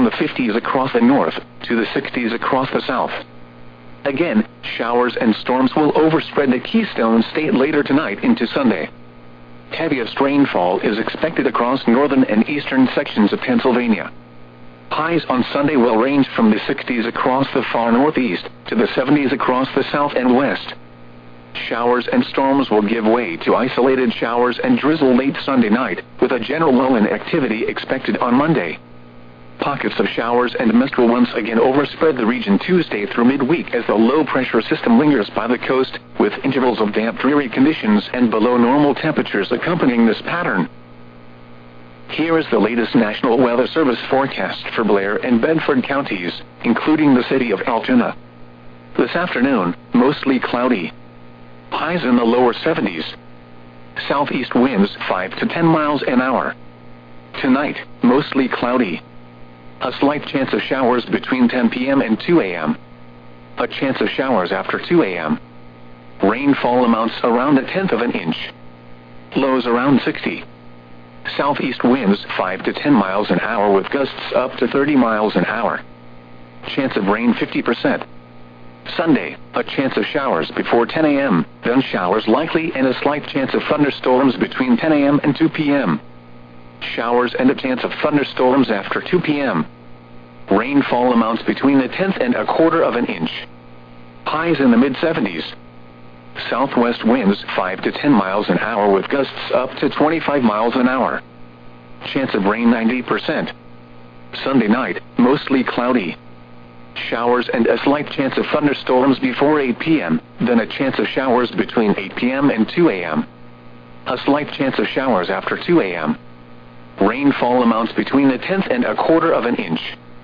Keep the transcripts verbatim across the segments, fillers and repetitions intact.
from the fifties across the north to the sixties across the south. Again, showers and storms will overspread the Keystone State later tonight into Sunday. Heaviest rainfall is expected across northern and eastern sections of Pennsylvania. Highs on Sunday will range from the sixties across the far northeast to the seventies across the south and west. Showers and storms will give way to isolated showers and drizzle late Sunday night, with a general lull in activity expected on Monday. Pockets of showers and mist will once again overspread the region Tuesday through midweek as the low-pressure system lingers by the coast, with intervals of damp, dreary conditions and below normal temperatures accompanying this pattern. Here is the latest National Weather Service forecast for Blair and Bedford counties, including the city of Altoona. This afternoon, mostly cloudy. Highs in the lower seventies. Southeast winds five to ten miles an hour. Tonight, mostly cloudy. A slight chance of showers between ten p m and two a m A chance of showers after two a m Rainfall amounts around a tenth of an inch. Lows around sixty. Southeast winds five to ten miles an hour with gusts up to thirty miles an hour. Chance of rain fifty percent. Sunday, a chance of showers before ten a m, then showers likely and a slight chance of thunderstorms between ten a m and two p m Showers and a chance of thunderstorms after two p m Rainfall amounts between a tenth and a quarter of an inch. Highs in the mid seventies. Southwest winds five to ten miles an hour with gusts up to twenty-five miles an hour. Chance of rain ninety percent. Sunday night, mostly cloudy. Showers and a slight chance of thunderstorms before eight p m, then a chance of showers between eight p m and two a m A slight chance of showers after two a m Rainfall amounts between a tenth and a quarter of an inch.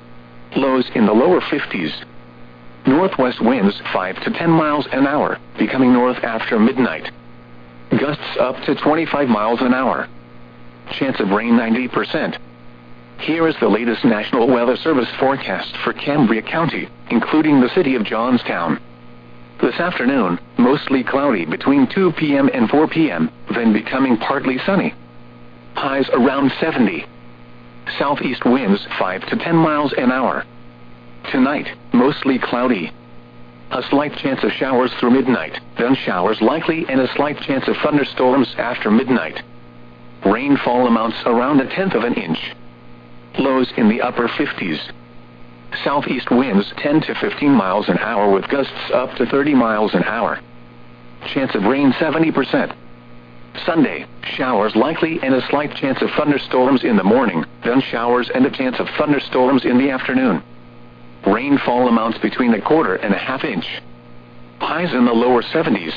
Lows in the lower fifties. Northwest winds five to ten miles an hour, becoming north after midnight. Gusts up to twenty-five miles an hour. Chance of rain ninety percent. Here is the latest National Weather Service forecast for Cambria County, including the city of Johnstown. This afternoon, mostly cloudy between two p m and four p m, then becoming partly sunny. Highs around seventy. Southeast winds five to ten miles an hour. Tonight, mostly cloudy. A slight chance of showers through midnight, then showers likely and a slight chance of thunderstorms after midnight. Rainfall amounts around a tenth of an inch. Lows in the upper fifties. Southeast winds ten to fifteen miles an hour with gusts up to thirty miles an hour. Chance of rain seventy percent. Sunday, showers likely and a slight chance of thunderstorms in the morning, then showers and a chance of thunderstorms in the afternoon. Rainfall amounts between a quarter and a half inch. Highs in the lower seventies.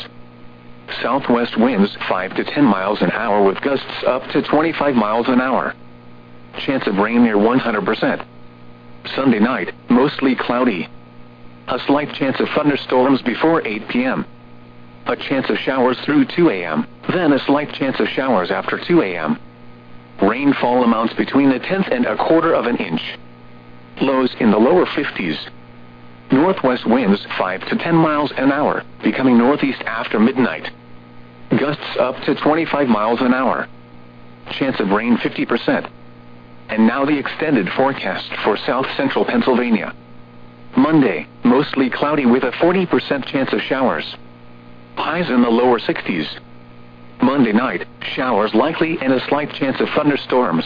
Southwest winds five to ten miles an hour with gusts up to twenty-five miles an hour. Chance of rain near one hundred percent. Sunday night, mostly cloudy. A slight chance of thunderstorms before eight p m A chance of showers through two a m, then a slight chance of showers after two a m Rainfall amounts between a tenth and a quarter of an inch. Lows in the lower fifties. Northwest winds five to ten miles an hour, becoming northeast after midnight. Gusts up to twenty-five miles an hour. Chance of rain fifty percent. And now the extended forecast for south central Pennsylvania. Monday, mostly cloudy with a forty percent chance of showers. Highs in the lower sixties. Monday night, showers likely and a slight chance of thunderstorms.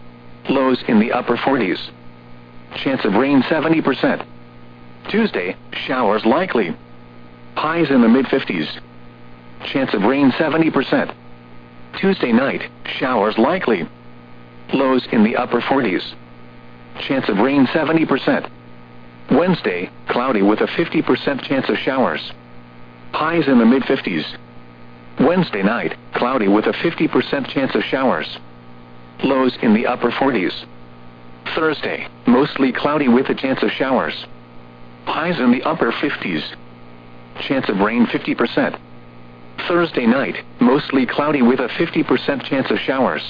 Lows in the upper forties. Chance of rain seventy percent. Tuesday, showers likely. Highs in the mid fifties. Chance of rain seventy percent. Tuesday night, showers likely. Lows in the upper forties. Chance of rain seventy percent. Wednesday, cloudy with a fifty percent chance of showers. Highs in the mid fifties. Wednesday night, cloudy with a fifty percent chance of showers. Lows in the upper forties. Thursday, mostly cloudy with a chance of showers. Highs in the upper fifties. Chance of rain fifty percent. Thursday night, mostly cloudy with a fifty percent chance of showers.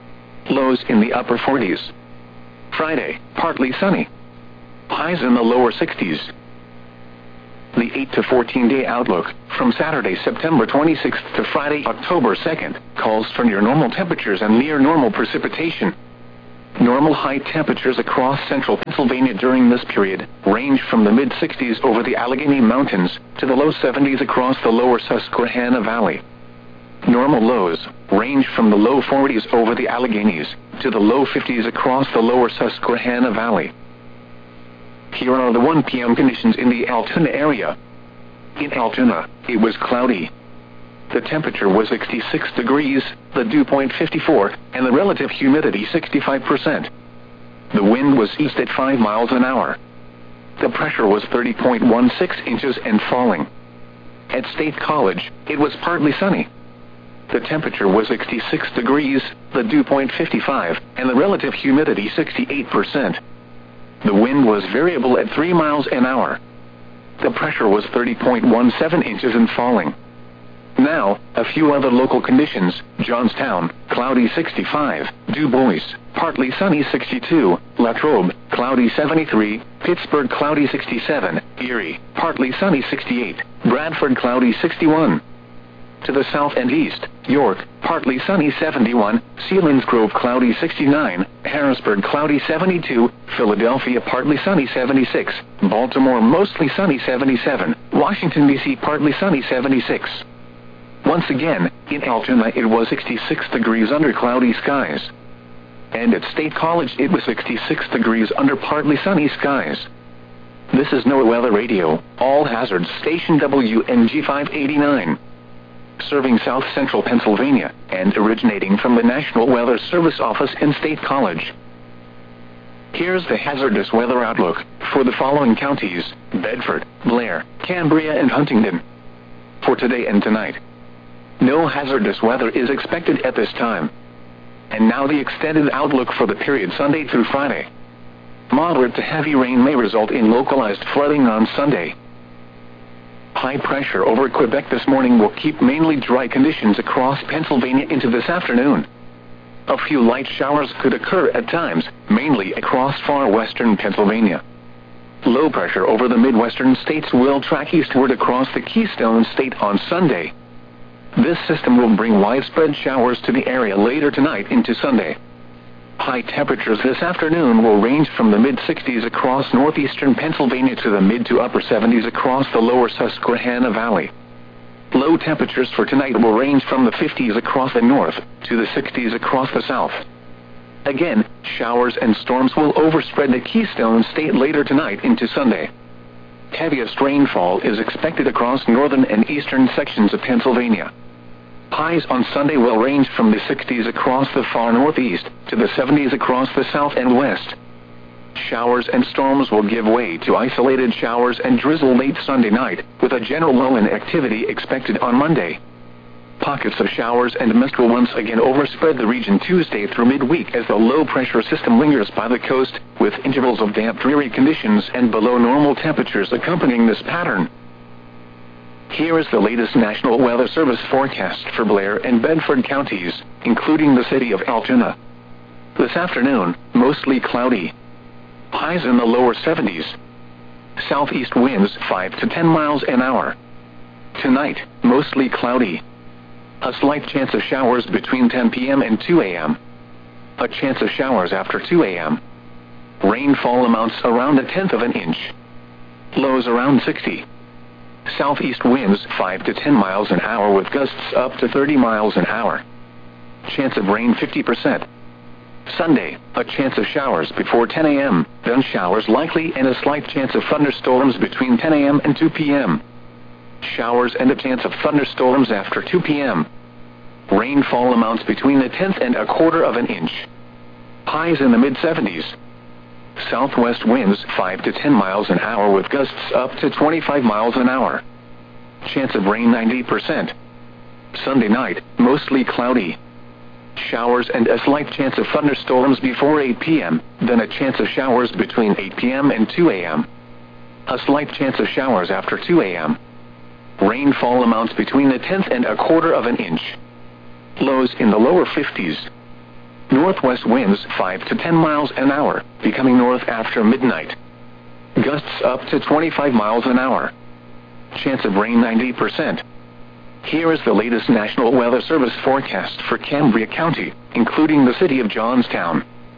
Lows in the upper forties. Friday, partly sunny. Highs in the lower sixties. The eight to fourteen day outlook, from Saturday, September twenty-sixth to Friday, October second, calls for near normal temperatures and near normal precipitation. Normal high temperatures across central Pennsylvania during this period range from the mid sixties over the Allegheny Mountains to the low seventies across the lower Susquehanna Valley. Normal lows range from the low forties over the Alleghenies to the low fifties across the lower Susquehanna Valley. Here are the one p m conditions in the Altoona area. In Altoona, it was cloudy. The temperature was sixty-six degrees, the dew point fifty-four, and the relative humidity sixty-five percent. The wind was east at five miles an hour. The pressure was thirty point one six inches and falling. At State College, it was partly sunny. The temperature was sixty-six degrees, the dew point fifty-five, and the relative humidity sixty-eight percent. The wind was variable at three miles an hour. The pressure was thirty point one seven inches and falling. Now, a few other local conditions: Johnstown, cloudy sixty-five, Du Bois, partly sunny sixty-two, Latrobe, cloudy seventy-three, Pittsburgh, cloudy sixty-seven, Erie, partly sunny sixty-eight, Bradford, cloudy sixty-one. To the south and east, York, partly sunny seventy-one, Selinsgrove, cloudy sixty-nine, Harrisburg, cloudy seventy-two, Philadelphia, partly sunny seventy-six, Baltimore, mostly sunny seventy-seven, Washington, D C, partly sunny seventy-six. Once again, in Altoona it was sixty-six degrees under cloudy skies. And at State College it was sixty-six degrees under partly sunny skies. This is NOAA Weather Radio, All Hazards Station W N G five eighty-nine. Serving South Central Pennsylvania, and originating from the National Weather Service office in State College. Here's the hazardous weather outlook for the following counties: Bedford, Blair, Cambria, and Huntingdon. For today and tonight, no hazardous weather is expected at this time. And now the extended outlook for the period Sunday through Friday. Moderate to heavy rain may result in localized flooding on Sunday. High pressure over Quebec this morning will keep mainly dry conditions across Pennsylvania into this afternoon. A few light showers could occur at times, mainly across far western Pennsylvania. Low pressure over the midwestern states will track eastward across the Keystone State on Sunday. This system will bring widespread showers to the area later tonight into Sunday. High temperatures this afternoon will range from the mid sixties across northeastern Pennsylvania to the mid to upper seventies across the lower Susquehanna Valley. Low temperatures for tonight will range from the fifties across the north to the sixties across the south. Again, showers and storms will overspread the Keystone State later tonight into Sunday. Heaviest rainfall is expected across northern and eastern sections of Pennsylvania. Highs on Sunday will range from the sixties across the far northeast to the seventies across the south and west. Showers and storms will give way to isolated showers and drizzle late Sunday night, with a general lull in activity expected on Monday. Pockets of showers and mist will once again overspread the region Tuesday through midweek as the low-pressure system lingers by the coast, with intervals of damp, dreary conditions and below normal temperatures accompanying this pattern. Here is the latest National Weather Service forecast for Blair and Bedford counties, including the city of Altoona. This afternoon, mostly cloudy. Highs in the lower seventies. Southeast winds five to ten miles an hour. Tonight, mostly cloudy. A slight chance of showers between ten p m and two a m A chance of showers after two a m Rainfall amounts around a tenth of an inch. Lows around sixty. Southeast winds five to ten miles an hour with gusts up to thirty miles an hour. Chance of rain fifty percent. Sunday, a chance of showers before ten a m, then showers likely and a slight chance of thunderstorms between ten a m and two p m Showers and a chance of thunderstorms after two p m Rainfall amounts between a tenth and a quarter of an inch. Highs in the mid seventies. Southwest winds five to ten miles an hour with gusts up to twenty-five miles an hour. Chance of rain ninety percent. Sunday night, mostly cloudy. Showers and a slight chance of thunderstorms before eight p m, then a chance of showers between eight p m and two a m A slight chance of showers after two a m Rainfall amounts between a tenth and a quarter of an inch. Lows in the lower fifties. Northwest winds five to ten miles an hour, becoming north after midnight. Gusts up to twenty-five miles an hour. Chance of rain ninety percent. Here is the latest National Weather Service forecast for Cambria County, including the city of Johnstown.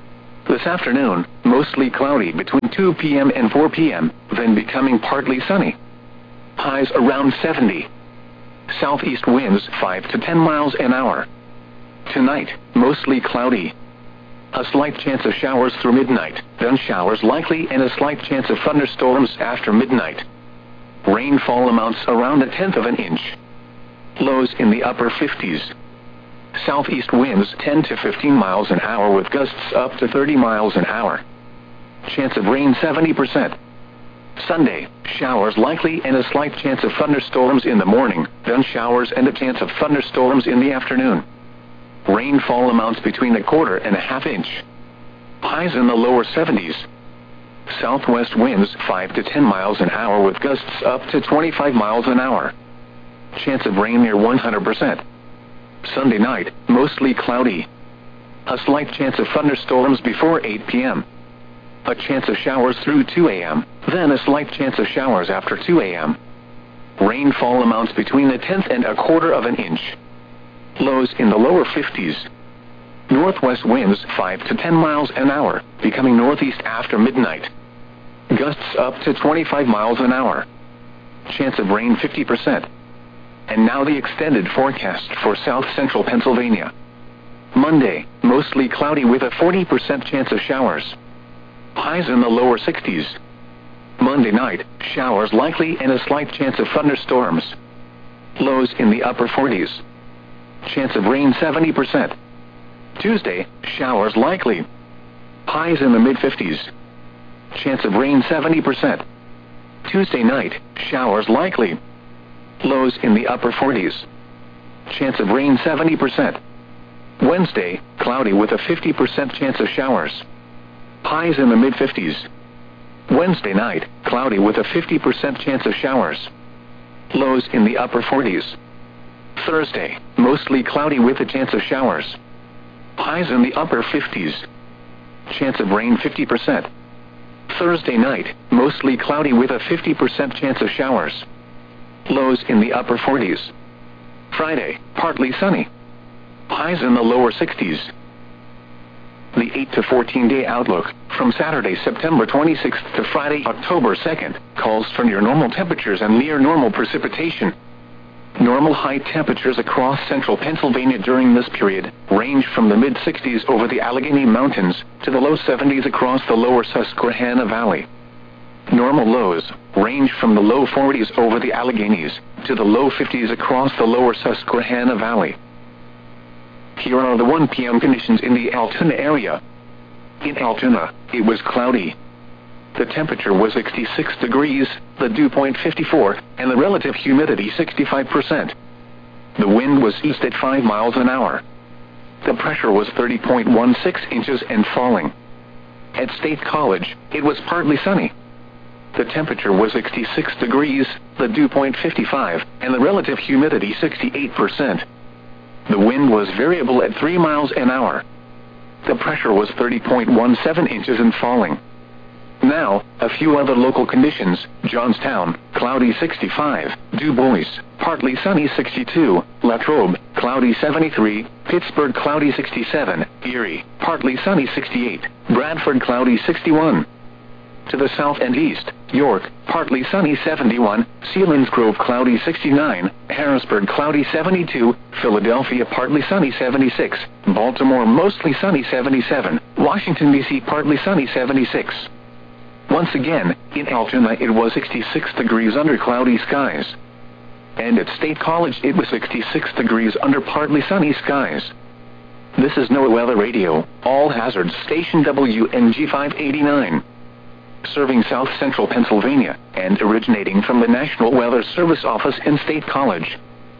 This afternoon, mostly cloudy between two p m and four p m, then becoming partly sunny. Highs around seventy. Southeast winds five to ten miles an hour. Tonight, mostly cloudy. A slight chance of showers through midnight, then showers likely and a slight chance of thunderstorms after midnight. Rainfall amounts around a tenth of an inch. Lows in the upper fifties. Southeast winds ten to fifteen miles an hour with gusts up to thirty miles an hour. Chance of rain seventy percent. Sunday, showers likely and a slight chance of thunderstorms in the morning, then showers and a chance of thunderstorms in the afternoon. Rainfall amounts between a quarter and a half inch. Highs in the lower seventies. Southwest winds five to ten miles an hour with gusts up to twenty-five miles an hour. Chance of rain near one hundred percent. Sunday night, mostly cloudy. A slight chance of thunderstorms before eight p m A chance of showers through two a m, then a slight chance of showers after two a m Rainfall amounts between a tenth and a quarter of an inch. Lows in the lower fifties. Northwest winds five to ten miles an hour, becoming northeast after midnight. Gusts up to twenty-five miles an hour. Chance of rain fifty percent. And now the extended forecast for south central Pennsylvania. Monday, mostly cloudy with a forty percent chance of showers. Highs in the lower sixties. Monday night, showers likely and a slight chance of thunderstorms. Lows in the upper forties. Chance of rain seventy percent. Tuesday, showers likely. Highs in the mid-fifties. Chance of rain seventy percent. Tuesday night, showers likely. Lows in the upper forties. Chance of rain seventy percent. Wednesday, cloudy with a fifty percent chance of showers. Highs in the mid-fifties. Wednesday night, cloudy with a fifty percent chance of showers. Lows in the upper forties. Thursday, mostly cloudy with a chance of showers. Highs in the upper fifties. Chance of rain fifty percent. Thursday night, mostly cloudy with a fifty percent chance of showers. Lows in the upper forties. Friday, partly sunny. Highs in the lower sixties. The eight to fourteen day outlook, from Saturday, September twenty-sixth to Friday, October second, calls for near normal temperatures and near normal precipitation. Normal high temperatures across central Pennsylvania during this period range from the mid-sixties over the Allegheny Mountains to the low seventies across the lower Susquehanna Valley. Normal lows range from the low forties over the Alleghenies to the low fifties across the lower Susquehanna Valley. Here are the one p m conditions in the Altoona area. In Altoona, it was cloudy. The temperature was sixty-six degrees, the dew point fifty-four, and the relative humidity sixty-five percent. The wind was east at five miles an hour. The pressure was thirty point one six inches and falling. At State College, it was partly sunny. The temperature was sixty-six degrees, the dew point fifty-five, and the relative humidity sixty-eight percent. The wind was variable at three miles an hour. The pressure was thirty point one seven inches and falling. Now, a few other local conditions. Johnstown, cloudy sixty-five, Du Bois, partly sunny sixty-two, Latrobe, cloudy seventy-three, Pittsburgh, cloudy sixty-seven, Erie, partly sunny sixty-eight, Bradford, cloudy sixty-one. To the south and east, York, partly sunny seventy-one, Selinsgrove, cloudy sixty-nine, Harrisburg, cloudy seventy-two, Philadelphia, partly sunny seventy-six, Baltimore, mostly sunny seventy-seven, Washington, D C, partly sunny seventy-six. Once again, in Altoona it was sixty-six degrees under cloudy skies. And at State College it was sixty-six degrees under partly sunny skies. This is NOAA Weather Radio, all hazards station W N G five eighty-nine. Serving south central Pennsylvania, and originating from the National Weather Service office in State College.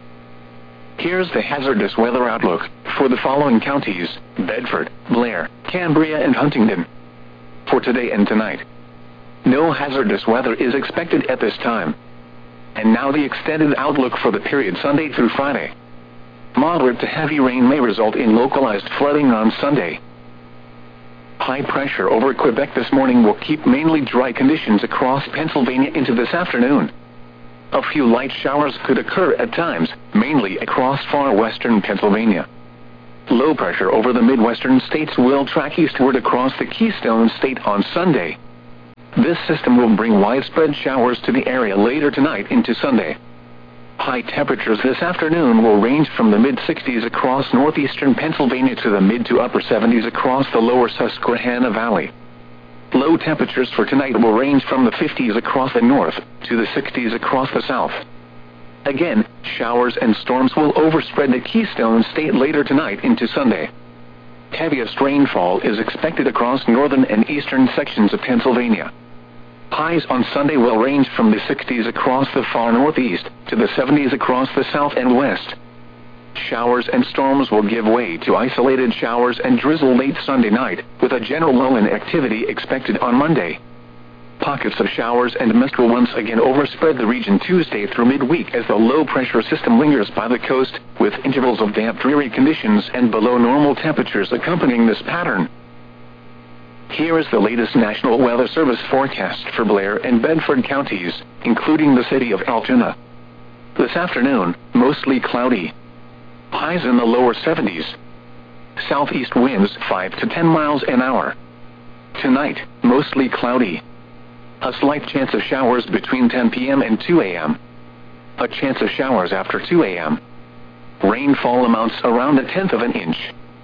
Here's the hazardous weather outlook for the following counties: Bedford, Blair, Cambria, and Huntingdon. For today and tonight, no hazardous weather is expected at this time. And now the extended outlook for the period Sunday through Friday. Moderate to heavy rain may result in localized flooding on Sunday. High pressure over Quebec this morning will keep mainly dry conditions across Pennsylvania into this afternoon. A few light showers could occur at times, mainly across far western Pennsylvania. Low pressure over the Midwestern states will track eastward across the Keystone State on Sunday. This system will bring widespread showers to the area later tonight into Sunday. High temperatures this afternoon will range from the mid sixties across northeastern Pennsylvania to the mid to upper seventies across the lower Susquehanna Valley. Low temperatures for tonight will range from the fifties across the north to the sixties across the south. Again, showers and storms will overspread the Keystone State later tonight into Sunday. Heaviest rainfall is expected across northern and eastern sections of Pennsylvania. Highs on Sunday will range from the sixties across the far northeast to the seventies across the south and west. Showers and storms will give way to isolated showers and drizzle late Sunday night, with a general lull in activity expected on Monday. Pockets of showers and mist will once again overspread the region Tuesday through midweek as the low-pressure system lingers by the coast, with intervals of damp, dreary conditions and below normal temperatures accompanying this pattern. Here is the latest National Weather Service forecast for Blair and Bedford counties, including the city of Altoona. This afternoon, mostly cloudy. Highs in the lower seventies. Southeast winds five to ten miles an hour. Tonight, mostly cloudy. A slight chance of showers between ten p m and two a m A chance of showers after two a m Rainfall amounts around a tenth of an inch.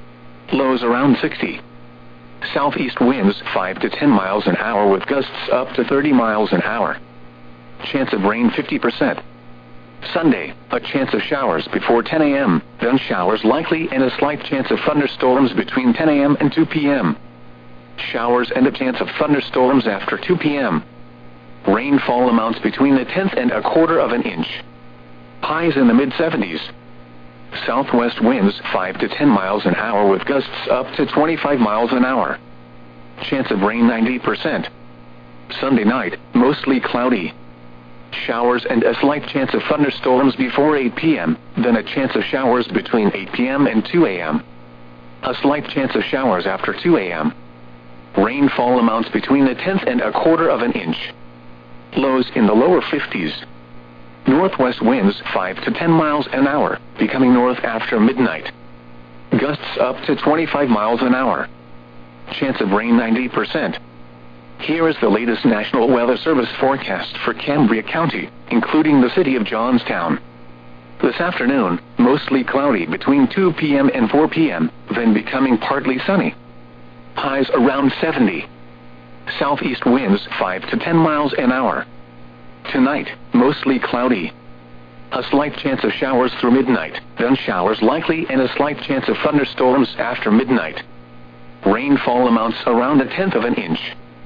Lows around sixty. Southeast winds five to ten miles an hour with gusts up to thirty miles an hour. Chance of rain fifty percent. Sunday, a chance of showers before ten a m, then showers likely and a slight chance of thunderstorms between ten a m and two p m Showers and a chance of thunderstorms after two p m Rainfall amounts between a tenth and a quarter of an inch. Highs in the mid seventies. Southwest winds five to ten miles an hour with gusts up to twenty-five miles an hour. Chance of rain ninety percent. Sunday night, mostly cloudy. Showers and a slight chance of thunderstorms before eight p m, then a chance of showers between eight p m and two a m A slight chance of showers after two a m Rainfall amounts between a tenth and a quarter of an inch. Lows in the lower fifties. Northwest winds five to ten miles an hour, becoming north after midnight. Gusts up to twenty-five miles an hour. Chance of rain ninety percent. Here is the latest National Weather Service forecast for Cambria County, including the city of Johnstown. This afternoon, mostly cloudy between two p m and four p m, then becoming partly sunny. Highs around seventy. Southeast winds five to ten miles an hour. Tonight, mostly cloudy. A slight chance of showers through midnight, then showers likely and a slight chance of thunderstorms after midnight. Rainfall amounts around a tenth of an inch.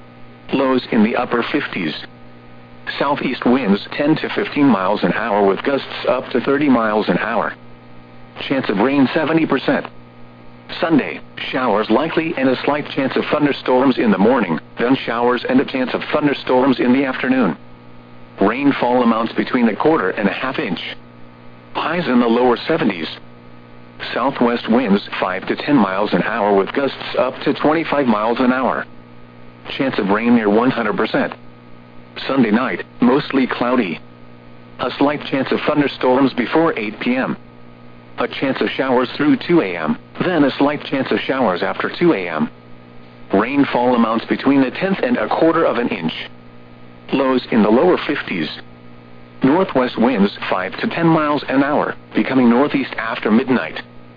Lows in the upper fifties. Southeast winds ten to fifteen miles an hour with gusts up to thirty miles an hour. Chance of rain seventy percent. Sunday, showers likely and a slight chance of thunderstorms in the morning, then showers and a chance of thunderstorms in the afternoon. Rainfall amounts between a quarter and a half inch. Highs in the lower seventies. Southwest winds five to ten miles an hour with gusts up to twenty-five miles an hour. Chance of rain near one hundred percent. Sunday night, mostly cloudy. A slight chance of thunderstorms before eight p m A chance of showers through two a m, then a slight chance of showers after two a m Rainfall amounts between a tenth and a quarter of an inch. Lows in the lower fifties. Northwest winds five to ten miles an hour, becoming northeast after midnight.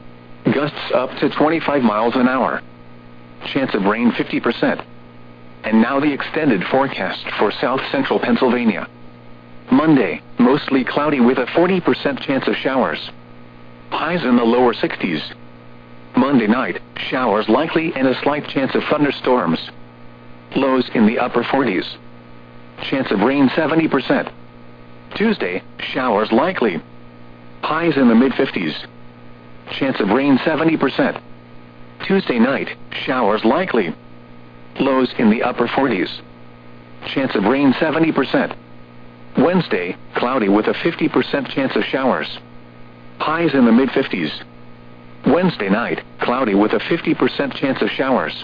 Gusts up to twenty-five miles an hour. Chance of rain fifty percent. And now the extended forecast for south central Pennsylvania. Monday, mostly cloudy with a forty percent chance of showers. Highs in the lower sixties. Monday night, showers likely and a slight chance of thunderstorms. Lows in the upper forties. Chance of rain seventy percent. Tuesday, showers likely. Highs in the mid fifties. Chance of rain seventy percent. Tuesday night, showers likely. Lows in the upper forties. Chance of rain seventy percent. Wednesday, cloudy with a fifty percent chance of showers. Highs in the mid fifties. Wednesday night, cloudy with a fifty percent chance of showers.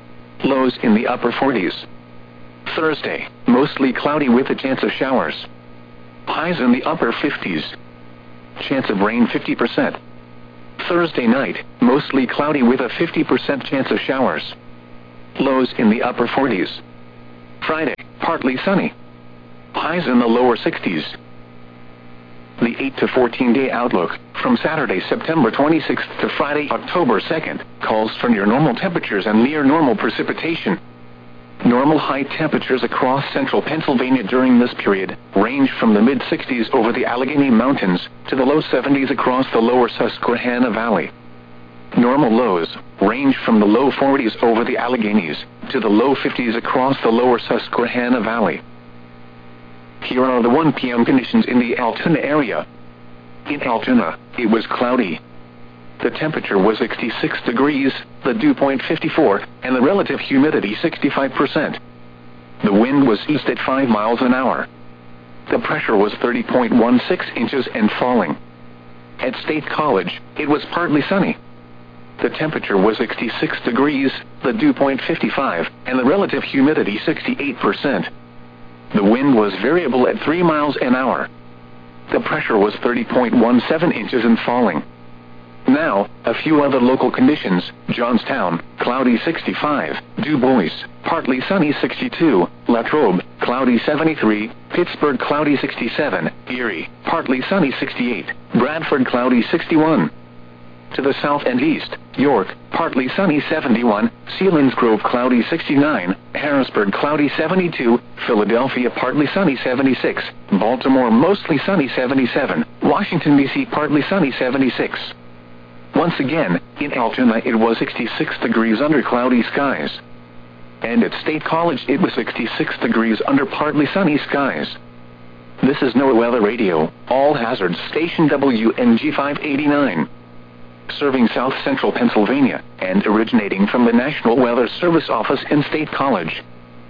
Lows in the upper forties. Thursday, mostly cloudy with a chance of showers. Highs in the upper fifties. Chance of rain fifty percent. Thursday night, mostly cloudy with a fifty percent chance of showers. Lows in the upper forties. Friday, partly sunny. Highs in the lower sixties. The eight to fourteen day outlook, from Saturday, September twenty-sixth to Friday, October second, calls for near normal temperatures and near normal precipitation. Normal high temperatures across central Pennsylvania during this period range from the mid sixties over the Allegheny Mountains to the low seventies across the lower Susquehanna Valley. Normal lows range from the low forties over the Alleghenies to the low fifties across the lower Susquehanna Valley. Here are the one p m conditions in the Altoona area. In Altoona, it was cloudy. The temperature was sixty-six degrees, the dew point fifty-four, and the relative humidity sixty-five percent. The wind was east at five miles an hour. The pressure was thirty point one six inches and falling. At State College, it was partly sunny. The temperature was sixty-six degrees, the dew point fifty-five, and the relative humidity sixty-eight percent. The wind was variable at three miles an hour. The pressure was thirty point one seven inches and falling. Now, a few other local conditions: Johnstown, cloudy sixty-five, Du Bois, partly sunny sixty-two, Latrobe, cloudy seventy-three, Pittsburgh, cloudy sixty-seven, Erie, partly sunny sixty-eight, Bradford, cloudy sixty-one. To the south and east, York, partly sunny seventy-one, Selinsgrove, cloudy sixty-nine, Harrisburg, cloudy seventy-two, Philadelphia, partly sunny seventy-six, Baltimore, mostly sunny seventy-seven, Washington, D C, partly sunny seventy-six. Once again, in Altoona it was sixty-six degrees under cloudy skies. And at State College it was sixty-six degrees under partly sunny skies. This is NOAA Weather Radio, All Hazards Station W N G five eighty-nine. Serving South Central Pennsylvania, and originating from the National Weather Service office in State College.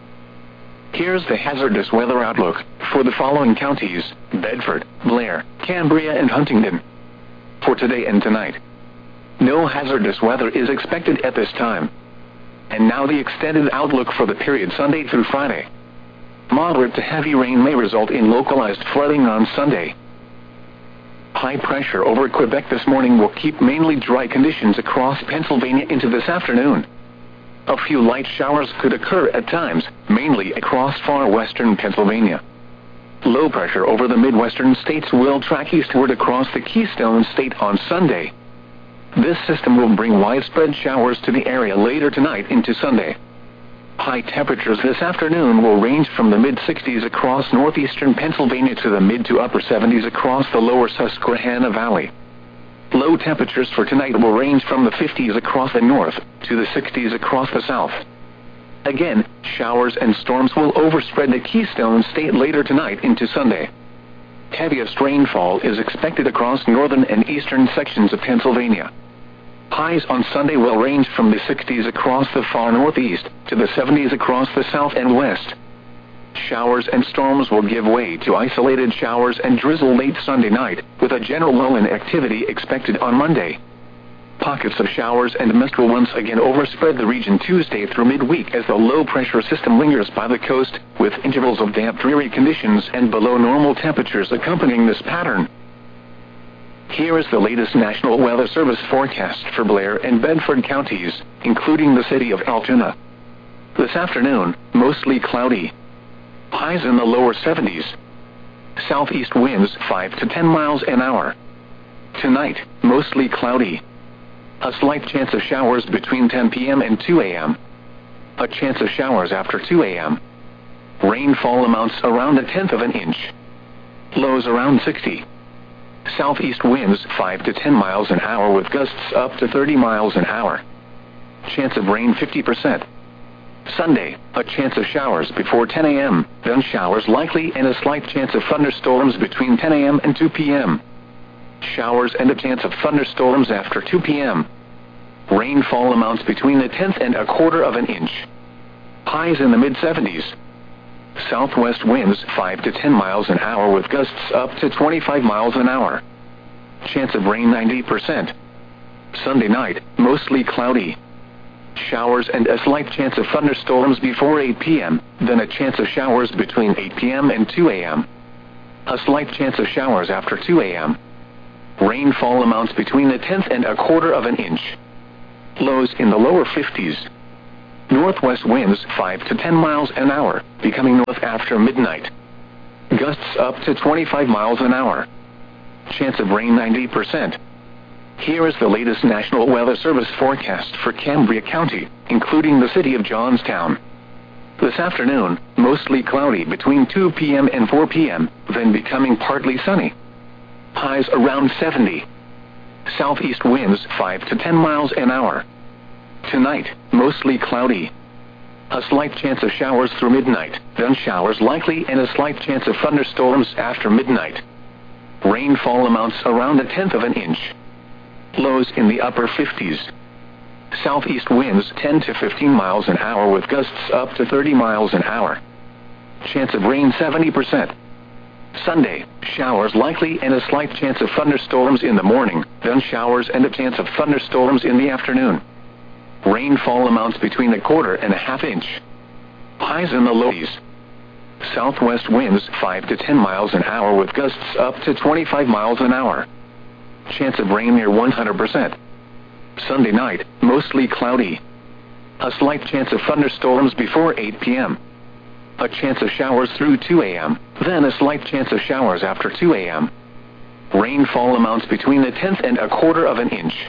Here's the hazardous weather outlook for the following counties: Bedford, Blair, Cambria, and Huntingdon. For today and tonight, no hazardous weather is expected at this time. And now the extended outlook for the period Sunday through Friday. Moderate to heavy rain may result in localized flooding on Sunday. High pressure over Quebec this morning will keep mainly dry conditions across Pennsylvania into this afternoon. A few light showers could occur at times, mainly across far western Pennsylvania. Low pressure over the midwestern states will track eastward across the Keystone State on Sunday. This system will bring widespread showers to the area later tonight into Sunday. High temperatures this afternoon will range from the mid sixties across northeastern Pennsylvania to the mid to upper seventies across the lower Susquehanna Valley. Low temperatures for tonight will range from the fifties across the north to the sixties across the south. Again, showers and storms will overspread the Keystone State later tonight into Sunday. Heaviest rainfall is expected across northern and eastern sections of Pennsylvania. Highs on Sunday will range from the sixties across the far northeast to the seventies across the south and west. Showers and storms will give way to isolated showers and drizzle late Sunday night, with a general lull in activity expected on Monday. Pockets of showers and mist will once again overspread the region Tuesday through midweek as the low-pressure system lingers by the coast, with intervals of damp, dreary conditions and below normal temperatures accompanying this pattern. Here is the latest National Weather Service forecast for Blair and Bedford counties, including the city of Altoona. This afternoon, mostly cloudy. Highs in the lower seventies. Southeast winds five to ten miles an hour. Tonight, mostly cloudy. A slight chance of showers between ten p m and two a m A chance of showers after two a m Rainfall amounts around a tenth of an inch. Lows around sixty. Southeast winds five to ten miles an hour with gusts up to thirty miles an hour. Chance of rain fifty percent. Sunday, a chance of showers before ten a m, then showers likely and a slight chance of thunderstorms between ten a m and two p m Showers and a chance of thunderstorms after two p m Rainfall amounts between a tenth and a quarter of an inch. Highs in the mid seventies. Southwest winds five to ten miles an hour with gusts up to twenty-five miles an hour. Chance of rain ninety percent. Sunday night, mostly cloudy. Showers and a slight chance of thunderstorms before eight p m, then a chance of showers between eight p m and two a m A slight chance of showers after two a m Rainfall amounts between a tenth and a quarter of an inch. Lows in the lower fifties. Northwest winds five to ten miles an hour, becoming north after midnight. Gusts up to twenty-five miles an hour. Chance of rain ninety percent. Here is the latest National Weather Service forecast for Cambria County, including the city of Johnstown. This afternoon, mostly cloudy between two p m and four p m, then becoming partly sunny. Highs around seventy. Southeast winds five to ten miles an hour. Tonight, mostly cloudy. A slight chance of showers through midnight, then showers likely and a slight chance of thunderstorms after midnight. Rainfall amounts around a tenth of an inch. Lows in the upper fifties. Southeast winds ten to fifteen miles an hour with gusts up to thirty miles an hour. Chance of rain seventy percent. Sunday, showers likely and a slight chance of thunderstorms in the morning, then showers and a chance of thunderstorms in the afternoon. Rainfall amounts between a quarter and a half inch. Highs in the lowies. Southwest winds five to ten miles an hour with gusts up to twenty-five miles an hour. Chance of rain near one hundred percent. Sunday night, mostly cloudy. A slight chance of thunderstorms before eight p m A chance of showers through two a m, then a slight chance of showers after two a m Rainfall amounts between a tenth and a quarter of an inch.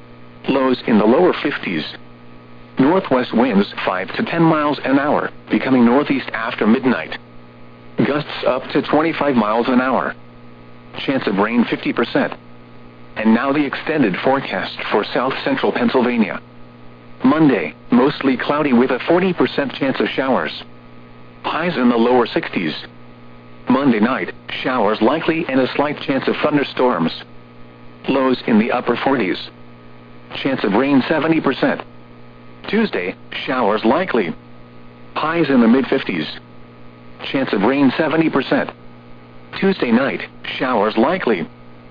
Lows in the lower fifties. Northwest winds five to ten miles an hour, becoming northeast after midnight. Gusts up to twenty-five miles an hour. Chance of rain fifty percent. And now the extended forecast for south central Pennsylvania. Monday, mostly cloudy with a forty percent chance of showers. Highs in the lower sixties. Monday night, showers likely and a slight chance of thunderstorms. Lows in the upper forties. Chance of rain seventy percent. Tuesday, showers likely. Highs in the mid-fifties. Chance of rain seventy percent. Tuesday night, showers likely.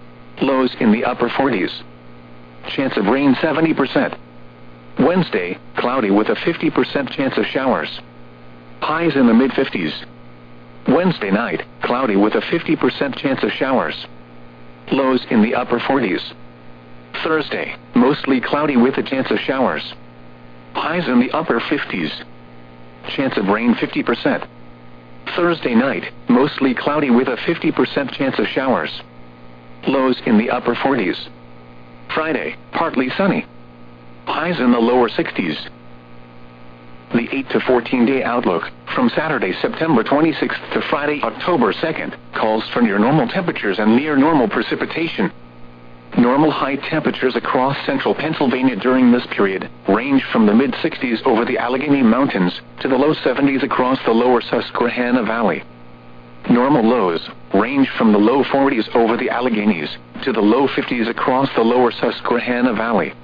Lows in the upper forties. Chance of rain seventy percent. Wednesday, cloudy with a fifty percent chance of showers. Highs in the mid-fifties. Wednesday night, cloudy with a fifty percent chance of showers. Lows in the upper forties. Thursday, mostly cloudy with a chance of showers. Highs in the upper fifties. Chance of rain fifty percent. Thursday night, mostly cloudy with a fifty percent chance of showers. Lows in the upper forties. Friday, partly sunny. Highs in the lower sixties. The eight to fourteen day outlook, from Saturday, September twenty-sixth to Friday, October second, calls for near normal temperatures and near normal precipitation. Normal high temperatures across central Pennsylvania during this period range from the mid-sixties over the Allegheny Mountains to the low seventies across the lower Susquehanna Valley. Normal lows range from the low forties over the Alleghenies to the low fifties across the lower Susquehanna Valley.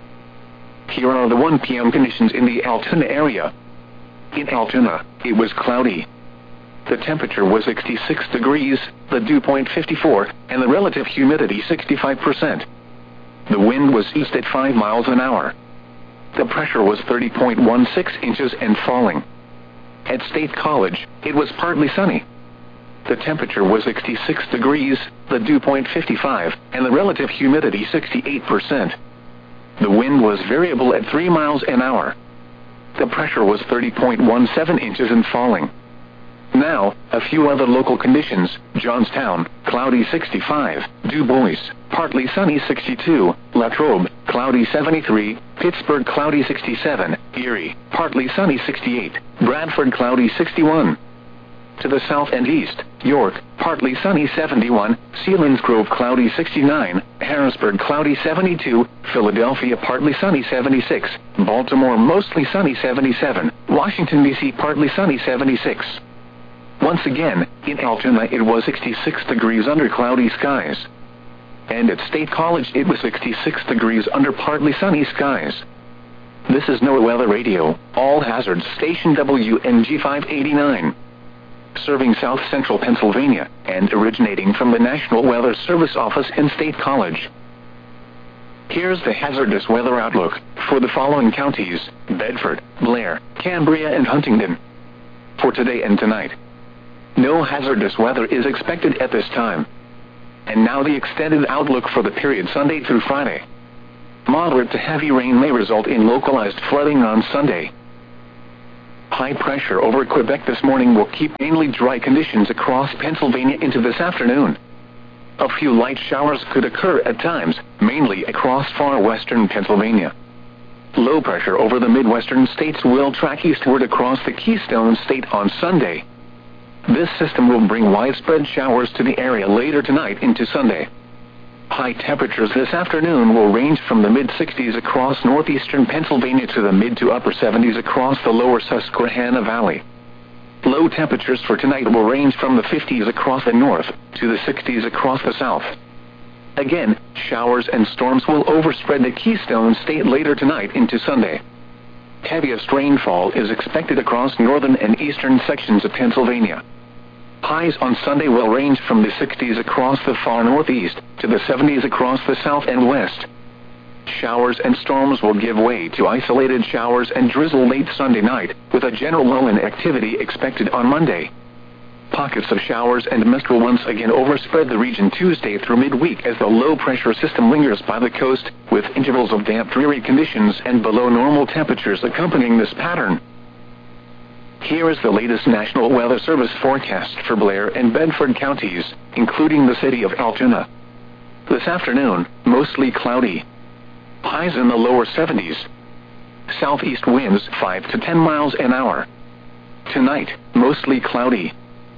Here are the one p m conditions in the Altoona area. In Altoona, it was cloudy. The temperature was sixty-six degrees, the dew point fifty-four, and the relative humidity sixty-five percent. The wind was east at five miles an hour. The pressure was thirty point one six inches and falling. At State College, it was partly sunny. The temperature was sixty-six degrees, the dew point fifty-five, and the relative humidity sixty-eight percent. The wind was variable at three miles an hour. The pressure was thirty point one seven inches and falling. Now, a few other local conditions. Johnstown, cloudy sixty-five, Du Bois, partly sunny sixty-two, Latrobe, cloudy seventy-three, Pittsburgh, cloudy sixty-seven, Erie, partly sunny sixty-eight, Bradford, cloudy sixty-one. To the south and east, York, partly sunny seventy-one, Selinsgrove, cloudy sixty-nine, Harrisburg, cloudy seventy-two, Philadelphia, partly sunny seventy-six, Baltimore, mostly sunny seventy-seven, Washington, D C, partly sunny seventy-six. Once again, in Altoona it was sixty-six degrees under cloudy skies. And at State College it was sixty-six degrees under partly sunny skies. This is NOAA Weather Radio, All Hazards Station W N G five eighty-nine. Serving south central Pennsylvania, and originating from the National Weather Service office in State College. Here's the hazardous weather outlook for the following counties: Bedford, Blair, Cambria, and Huntingdon. For today and tonight, no hazardous weather is expected at this time. And now the extended outlook for the period Sunday through Friday. Moderate to heavy rain may result in localized flooding on Sunday. High pressure over Quebec this morning will keep mainly dry conditions across Pennsylvania into this afternoon. A few light showers could occur at times, mainly across far western Pennsylvania. Low pressure over the midwestern states will track eastward across the Keystone State on Sunday. This system will bring widespread showers to the area later tonight into Sunday. High temperatures this afternoon will range from the mid-sixties across northeastern Pennsylvania to the mid to upper seventies across the lower Susquehanna Valley. Low temperatures for tonight will range from the fifties across the north to the sixties across the south. Again, showers and storms will overspread the Keystone State later tonight into Sunday. Heaviest rainfall is expected across northern and eastern sections of Pennsylvania. Highs on Sunday will range from the sixties across the far northeast to the seventies across the south and west. Showers and storms will give way to isolated showers and drizzle late Sunday night, with a general lull in activity expected on Monday. Pockets of showers and mist will once again overspread the region Tuesday through midweek as the low-pressure system lingers by the coast, with intervals of damp, dreary conditions and below normal temperatures accompanying this pattern. Here is the latest National Weather Service forecast for Blair and Bedford counties, including the city of Altoona. This afternoon, mostly cloudy. Highs in the lower seventies. Southeast winds five to ten miles an hour. Tonight, mostly cloudy.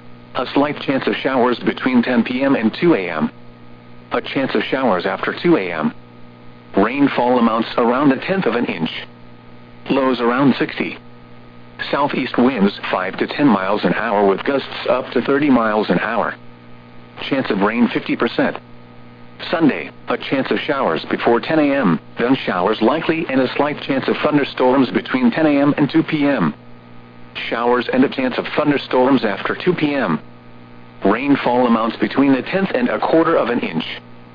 A slight chance of showers between ten p m and two a m A chance of showers after two a m Rainfall amounts around a tenth of an inch. Lows around sixty. Southeast winds five to ten miles an hour with gusts up to thirty miles an hour. Chance of rain fifty percent. Sunday, a chance of showers before ten a m, then showers likely and a slight chance of thunderstorms between ten a m and two p m Showers and a chance of thunderstorms after two p m Rainfall amounts between a tenth and a quarter of an inch.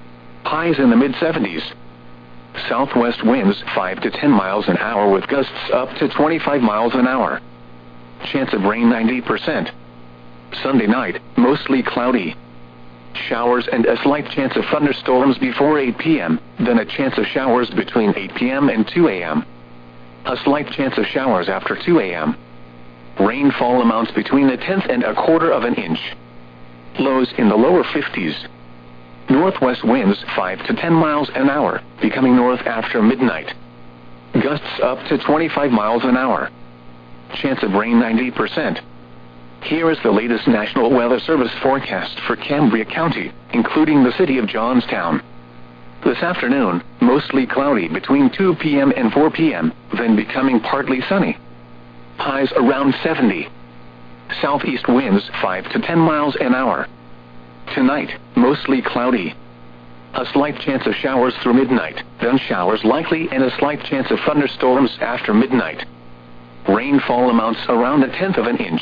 Highs in the mid-seventies. Southwest winds five to ten miles an hour with gusts up to twenty-five miles an hour. Chance of rain ninety percent. Sunday night, mostly cloudy. Showers and a slight chance of thunderstorms before eight p m, then a chance of showers between eight p m and two a m A slight chance of showers after two a m Rainfall amounts between a tenth and a quarter of an inch. Lows in the lower fifties. Northwest winds five to ten miles an hour, becoming north after midnight. Gusts up to twenty-five miles an hour. Chance of rain ninety percent. Here is the latest National Weather Service forecast for Cambria County, including the city of Johnstown. This afternoon, mostly cloudy between two p m and four p m, then becoming partly sunny. Highs around seventy. Southeast winds five to ten miles an hour. Tonight, mostly cloudy. A slight chance of showers through midnight, then showers likely and a slight chance of thunderstorms after midnight. Rainfall amounts around a tenth of an inch.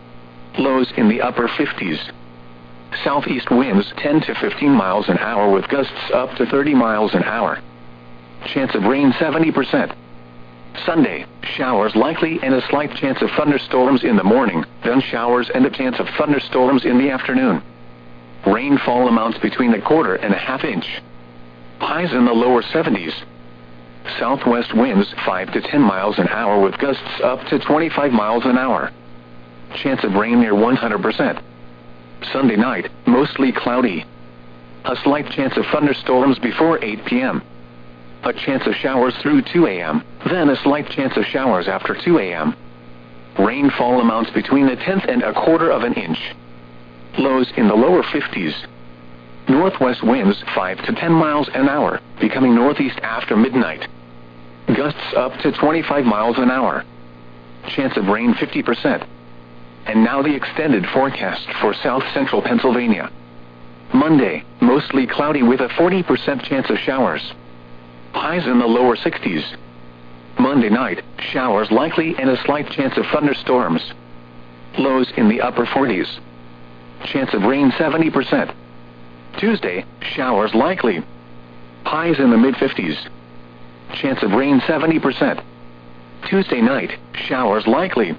Lows in the upper fifties. Southeast winds ten to fifteen miles an hour with gusts up to thirty miles an hour. Chance of rain seventy percent. Sunday, showers likely and a slight chance of thunderstorms in the morning, then showers and a chance of thunderstorms in the afternoon. Rainfall amounts between a quarter and a half inch. Highs in the lower seventies. Southwest winds five to ten miles an hour with gusts up to twenty-five miles an hour. Chance of rain near one hundred percent. Sunday night, mostly cloudy. A slight chance of thunderstorms before eight p m A chance of showers through two a m, then a slight chance of showers after two a m Rainfall amounts between a tenth and a quarter of an inch. Lows in the lower fifties. Northwest winds five to ten miles an hour, becoming northeast after midnight. Gusts up to twenty-five miles an hour. Chance of rain fifty percent. And now the extended forecast for south central Pennsylvania. Monday, mostly cloudy with a forty percent chance of showers. Highs in the lower sixties. Monday night, showers likely and a slight chance of thunderstorms. Lows in the upper forties. Chance of rain seventy percent. Tuesday, showers likely. Highs in the mid-fifties. Chance of rain seventy percent. Tuesday night, showers likely.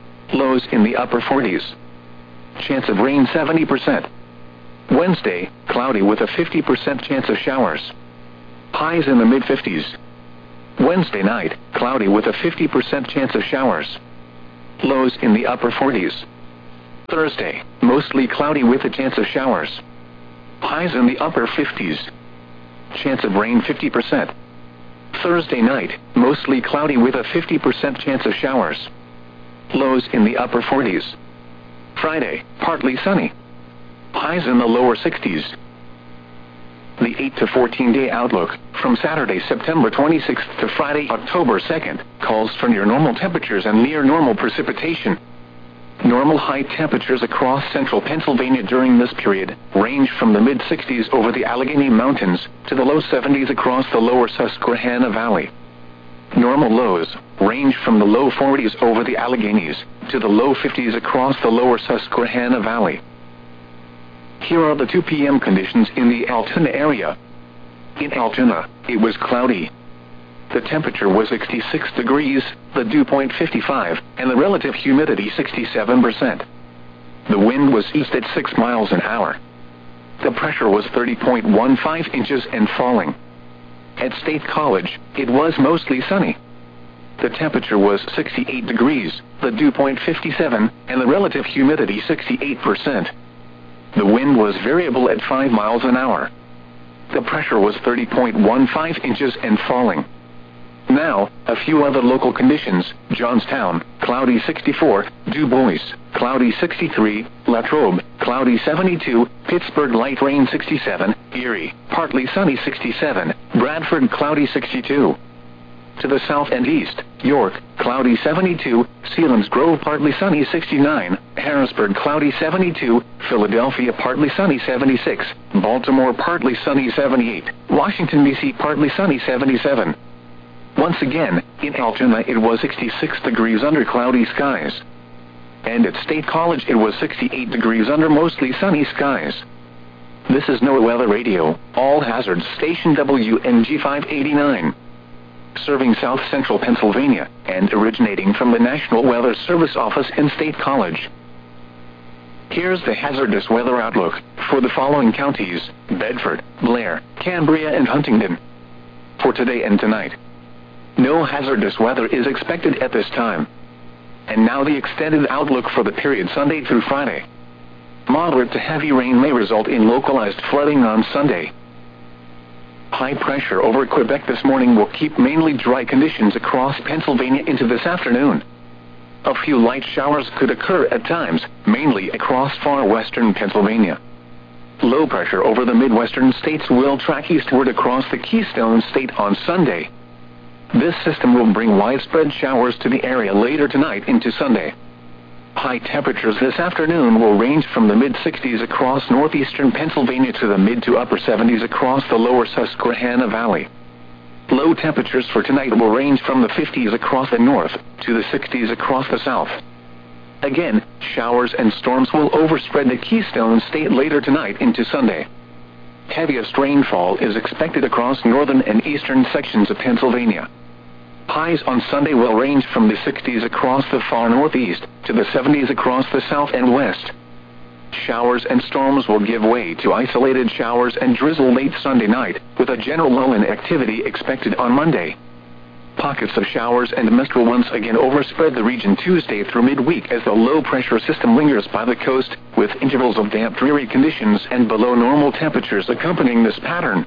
Lows in the upper forties. Chance of rain seventy percent. Wednesday, cloudy with a fifty percent chance of showers. Highs in the mid fifties. Wednesday night, cloudy with a fifty percent chance of showers. Lows in the upper forties. Thursday, mostly cloudy with a chance of showers. Highs in the upper fifties. Chance of rain fifty percent. Thursday night, mostly cloudy with a fifty percent chance of showers. Lows in the upper forties. Friday, partly sunny. Highs in the lower sixties. The eight to fourteen day outlook, from Saturday, September twenty-sixth to Friday, October second, calls for near normal temperatures and near normal precipitation. Normal high temperatures across central Pennsylvania during this period range from the mid sixties over the Allegheny Mountains to the low seventies across the lower Susquehanna Valley. Normal lows range from the low forties over the Alleghenies to the low fifties across the lower Susquehanna Valley. Here are the two p m conditions in the Altoona area. In Altoona, it was cloudy. The temperature was sixty-six degrees, the dew point fifty-five, and the relative humidity sixty-seven percent. The wind was east at six miles an hour. The pressure was thirty point one five inches and falling. At State College, it was mostly sunny. The temperature was sixty-eight degrees, the dew point fifty-seven, and the relative humidity sixty-eight percent. The wind was variable at five miles an hour. The pressure was thirty point one five inches and falling. Now, a few other local conditions: Johnstown, cloudy sixty-four, Du Bois, cloudy sixty-three, Latrobe, cloudy seventy-two, Pittsburgh, light rain sixty-seven, Erie, partly sunny sixty-seven, Bradford, cloudy sixty-two. To the south and east, York, cloudy seventy-two, Selinsgrove, partly sunny sixty-nine, Harrisburg, cloudy seventy-two, Philadelphia, partly sunny seventy-six, Baltimore, partly sunny seventy-eight, Washington, D C, partly sunny seventy-seven. Once again, in Altoona it was sixty-six degrees under cloudy skies. And at State College it was sixty-eight degrees under mostly sunny skies. This is NOAA Weather Radio, All Hazards Station W N G five eighty-nine. Serving South Central Pennsylvania, and originating from the National Weather Service office in State College. Here's the hazardous weather outlook for the following counties: Bedford, Blair, Cambria, and Huntingdon. For today and tonight, no hazardous weather is expected at this time. And now the extended outlook for the period Sunday through Friday. Moderate to heavy rain may result in localized flooding on Sunday. High pressure over Quebec this morning will keep mainly dry conditions across Pennsylvania into this afternoon. A few light showers could occur at times, mainly across far western Pennsylvania. Low pressure over the midwestern states will track eastward across the Keystone State on Sunday. This system will bring widespread showers to the area later tonight into Sunday. High temperatures this afternoon will range from the mid sixties across northeastern Pennsylvania to the mid to upper seventies across the lower Susquehanna Valley. Low temperatures for tonight will range from the fifties across the north to the sixties across the south. Again, showers and storms will overspread the Keystone State later tonight into Sunday. Heaviest rainfall is expected across northern and eastern sections of Pennsylvania. Highs on Sunday will range from the sixties across the far northeast to the seventies across the south and west. Showers and storms will give way to isolated showers and drizzle late Sunday night, with a general lull in activity expected on Monday. Pockets of showers and mist will once again overspread the region Tuesday through midweek as the low-pressure system lingers by the coast, with intervals of damp, dreary conditions and below normal temperatures accompanying this pattern.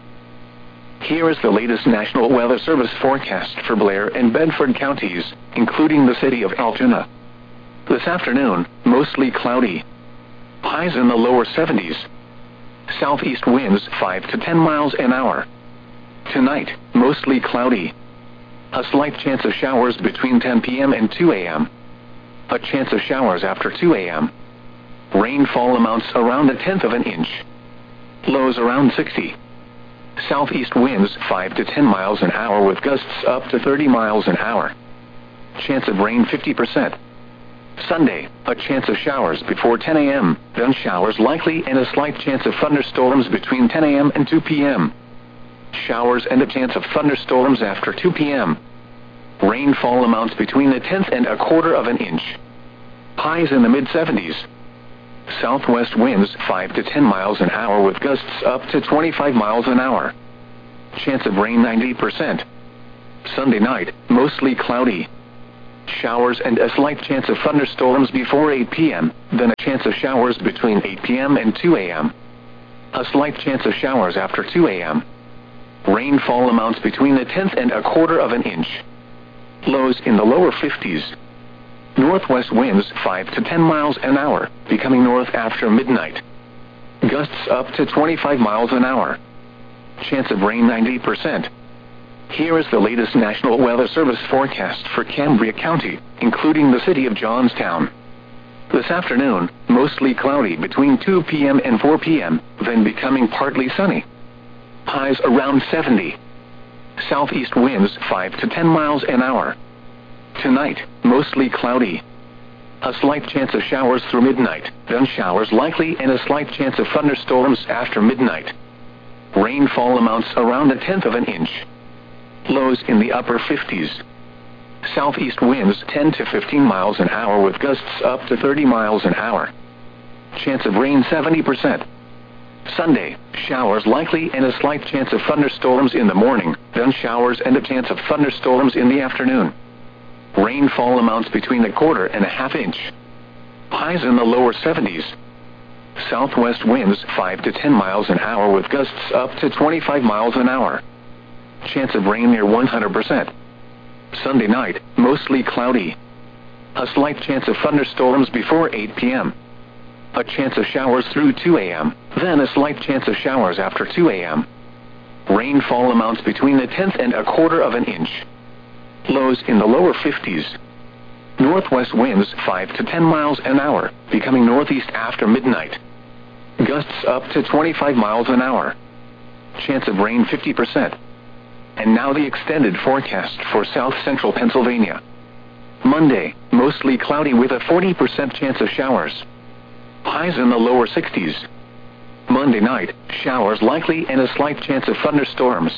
Here is the latest National Weather Service forecast for Blair and Bedford counties, including the city of Altoona. This afternoon, mostly cloudy. Highs in the lower seventies. Southeast winds five to ten miles an hour. Tonight, mostly cloudy. A slight chance of showers between ten p m and two a m A chance of showers after two a m Rainfall amounts around a tenth of an inch. Lows around sixty. Southeast winds five to ten miles an hour with gusts up to thirty miles an hour. Chance of rain fifty percent. Sunday, a chance of showers before ten a m, then showers likely and a slight chance of thunderstorms between ten a m and two p m Showers and a chance of thunderstorms after two p m Rainfall amounts between a tenth and a quarter of an inch. Highs in the mid seventies. Southwest winds five to ten miles an hour with gusts up to twenty-five miles an hour. Chance of rain ninety percent. Sunday night, mostly cloudy. Showers and a slight chance of thunderstorms before eight p m, then a chance of showers between eight p m and two a m A slight chance of showers after two a m Rainfall amounts between a tenth and a quarter of an inch. Lows in the lower fifties. Northwest winds five to ten miles an hour, becoming north after midnight. Gusts up to twenty-five miles an hour. Chance of rain ninety percent. Here is the latest National Weather Service forecast for Cambria County, including the city of Johnstown. This afternoon, mostly cloudy between two p m and four p m, then becoming partly sunny. Highs around seventy. Southeast winds five to ten miles an hour. Tonight, mostly cloudy. A slight chance of showers through midnight, then showers likely and a slight chance of thunderstorms after midnight. Rainfall amounts around a tenth of an inch. Lows in the upper fifties. Southeast winds ten to fifteen miles an hour with gusts up to thirty miles an hour. Chance of rain seventy percent. Sunday, showers likely and a slight chance of thunderstorms in the morning, then showers and a chance of thunderstorms in the afternoon. Rainfall amounts between a quarter and a half inch. Highs in the lower seventies. Southwest winds five to ten miles an hour with gusts up to twenty-five miles an hour. Chance of rain near one hundred percent. Sunday night, mostly cloudy. A slight chance of thunderstorms before eight p m A chance of showers through two a m, then a slight chance of showers after two a m Rainfall amounts between a tenth and a quarter of an inch. Lows in the lower fifties. Northwest winds five to ten miles an hour, becoming northeast after midnight. Gusts up to twenty-five miles an hour. Chance of rain fifty percent. And now the extended forecast for south central Pennsylvania. Monday, mostly cloudy with a forty percent chance of showers. Highs in the lower sixties. Monday night, showers likely and a slight chance of thunderstorms.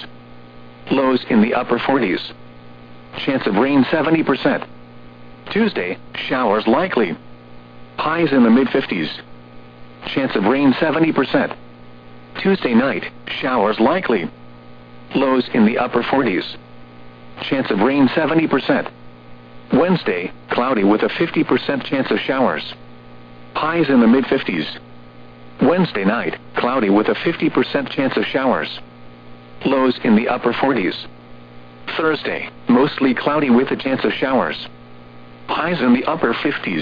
Lows in the upper forties. Chance of rain seventy percent. Tuesday, showers likely. Highs in the mid fifties. Chance of rain seventy percent. Tuesday night, showers likely. Lows in the upper forties. Chance of rain seventy percent. Wednesday, cloudy with a fifty percent chance of showers. Highs in the mid fifties. Wednesday night, cloudy with a fifty percent chance of showers. Lows in the upper forties. Thursday, mostly cloudy with a chance of showers. Highs in the upper fifties.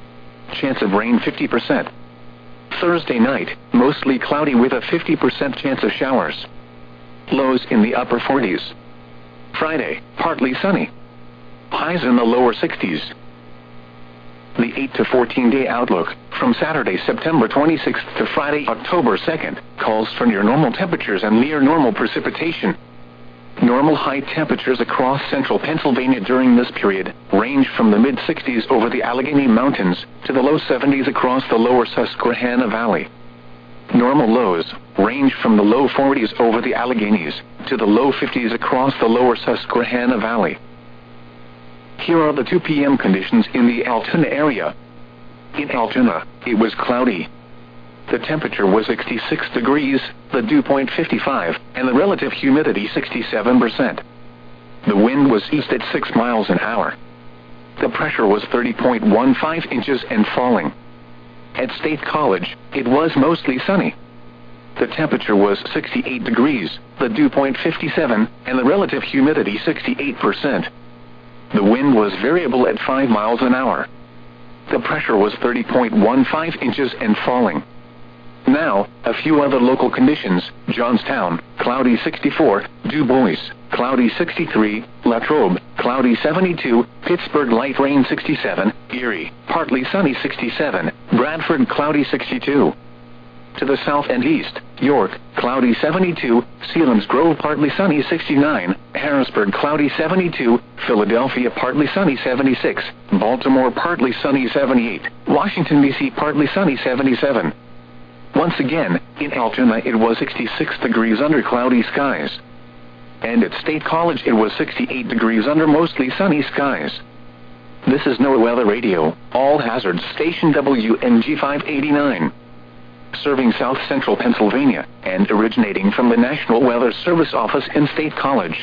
Chance of rain fifty percent. Thursday night, mostly cloudy with a fifty percent chance of showers. Lows in the upper forties. Friday, partly sunny. Highs in the lower sixties. The eight to fourteen day outlook, from Saturday, September twenty-sixth to Friday, October second, calls for near normal temperatures and near normal precipitation. Normal high temperatures across central Pennsylvania during this period range from the mid sixties over the Allegheny Mountains to the low seventies across the lower Susquehanna Valley. Normal lows range from the low forties over the Alleghenies to the low fifties across the lower Susquehanna Valley. Here are the two p m conditions in the Altoona area. In Altoona, it was cloudy. The temperature was sixty-six degrees, the dew point fifty-five, and the relative humidity sixty-seven percent. The wind was east at six miles an hour. The pressure was thirty point one five inches and falling. At State College, it was mostly sunny. The temperature was sixty-eight degrees, the dew point fifty-seven, and the relative humidity sixty-eight percent. The wind was variable at five miles an hour. The pressure was thirty point one five inches and falling. Now, a few other local conditions: Johnstown, cloudy sixty-four, Du Bois, cloudy sixty-three, Latrobe, cloudy seventy-two, Pittsburgh light rain sixty-seven, Erie, partly sunny sixty-seven, Bradford cloudy sixty-two. To the south and east, York, cloudy seventy-two, Selinsgrove partly sunny sixty-nine, Harrisburg cloudy seventy-two, Philadelphia partly sunny seventy-six, Baltimore partly sunny seventy-eight, Washington D C partly sunny seventy-seven. Once again, in Altoona it was sixty-six degrees under cloudy skies. And at State College it was sixty-eight degrees under mostly sunny skies. This is NOAA Weather Radio, all hazards station W N G five eighty-nine. Serving south central Pennsylvania, and originating from the National Weather Service office in State College.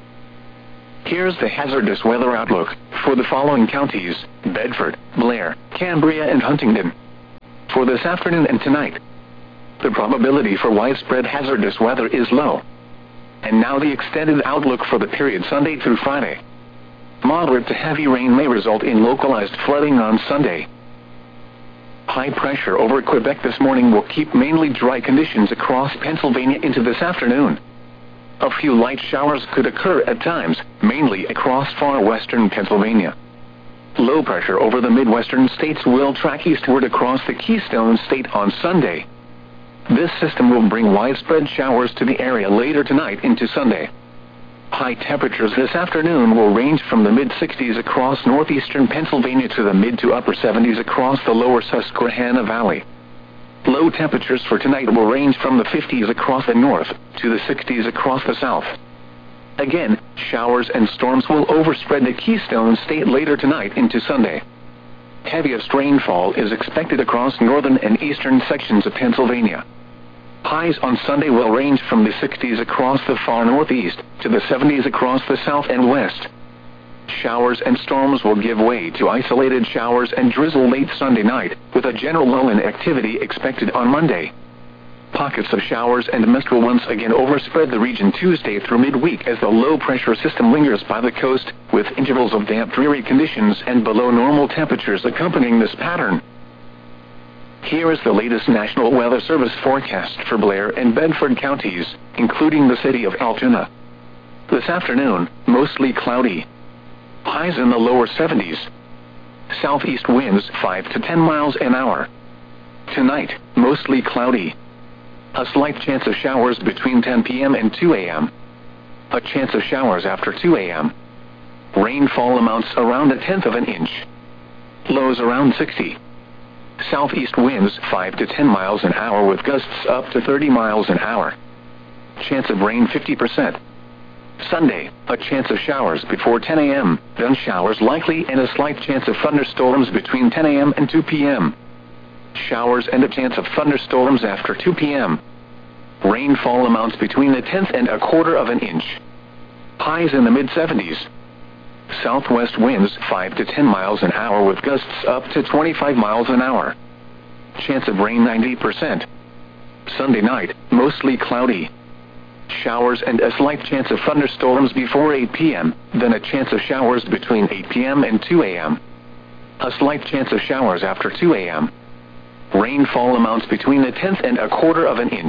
Here's the hazardous weather outlook for the following counties: Bedford, Blair, Cambria, and Huntingdon. For this afternoon and tonight, the probability for widespread hazardous weather is low. And now the extended outlook for the period Sunday through Friday. Moderate to heavy rain may result in localized flooding on Sunday. High pressure over Quebec this morning will keep mainly dry conditions across Pennsylvania into this afternoon. A few light showers could occur at times, mainly across far western Pennsylvania. Low pressure over the midwestern states will track eastward across the Keystone State on Sunday. This system will bring widespread showers to the area later tonight into Sunday. High temperatures this afternoon will range from the mid sixties across northeastern Pennsylvania to the mid to upper seventies across the lower Susquehanna Valley. Low temperatures for tonight will range from the fifties across the north to the sixties across the south. Again, showers and storms will overspread the Keystone State later tonight into Sunday. Heaviest rainfall is expected across northern and eastern sections of Pennsylvania. Highs on Sunday will range from the sixties across the far northeast to the seventies across the south and west. Showers and storms will give way to isolated showers and drizzle late Sunday night, with a general lull in activity expected on Monday. Pockets of showers and mist will once again overspread the region Tuesday through midweek as the low-pressure system lingers by the coast, with intervals of damp, dreary conditions and below normal temperatures accompanying this pattern. Here is the latest National Weather Service forecast for Blair and Bedford counties, including the city of Altoona. This afternoon, mostly cloudy. Highs in the lower seventies. Southeast winds five to ten miles an hour. Tonight, mostly cloudy. A slight chance of showers between ten p m and two a m A chance of showers after two a m Rainfall amounts around a tenth of an inch. Lows around sixty. Southeast winds five to ten miles an hour with gusts up to thirty miles an hour. Chance of rain fifty percent. Sunday, a chance of showers before ten a m, then showers likely and a slight chance of thunderstorms between ten a m and two p m Showers and a chance of thunderstorms after two p m Rainfall amounts between a tenth and a quarter of an inch. Highs in the mid seventies. Southwest winds five to ten miles an hour with gusts up to twenty-five miles an hour. Chance of rain ninety percent. Sunday night, mostly cloudy. Showers and a slight chance of thunderstorms before eight p m, then a chance of showers between eight p m and two a m A slight chance of showers after two a m Rainfall amounts between a tenth and a quarter of an inch.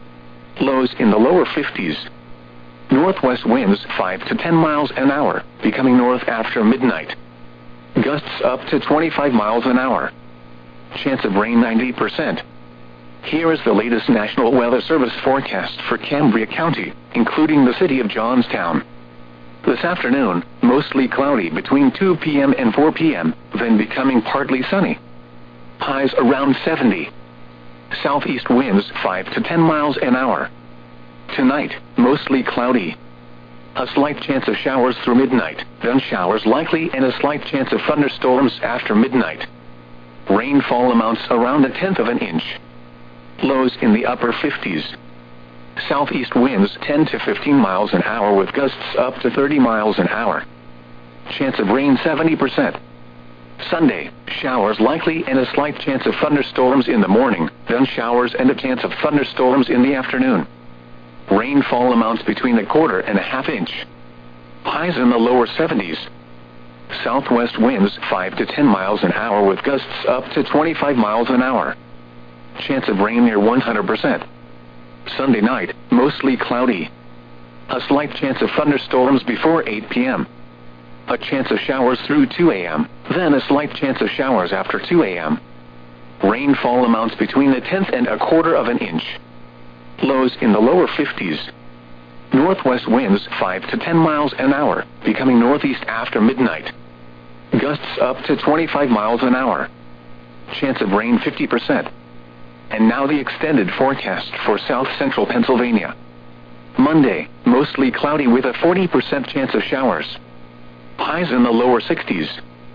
Lows in the lower fifties. Northwest winds five to ten miles an hour, becoming north after midnight. Gusts up to twenty-five miles an hour. Chance of rain ninety percent. Here is the latest National Weather Service forecast for Cambria County, including the city of Johnstown. This afternoon, mostly cloudy between two p m and four p m, then becoming partly sunny. Highs around seventy. Southeast winds five to ten miles an hour. Tonight, mostly cloudy. A slight chance of showers through midnight, then showers likely and a slight chance of thunderstorms after midnight. Rainfall amounts around a tenth of an inch. Lows in the upper fifties. Southeast winds ten to fifteen miles an hour with gusts up to thirty miles an hour. Chance of rain seventy percent. Sunday, showers likely and a slight chance of thunderstorms in the morning, then showers and a chance of thunderstorms in the afternoon. Rainfall amounts between a quarter and a half inch. Highs in the lower seventies. Southwest winds five to ten miles an hour with gusts up to twenty-five miles an hour. Chance of rain near one hundred percent. Sunday night, mostly cloudy. A slight chance of thunderstorms before eight p m A chance of showers through two a m, then a slight chance of showers after two a m Rainfall amounts between a tenth and a quarter of an inch. Lows in the lower fifties. Northwest winds five to ten miles an hour, becoming northeast after midnight. Gusts up to twenty-five miles an hour. Chance of rain fifty percent. And now the extended forecast for south central Pennsylvania. Monday, mostly cloudy with a forty percent chance of showers. Highs in the lower sixties.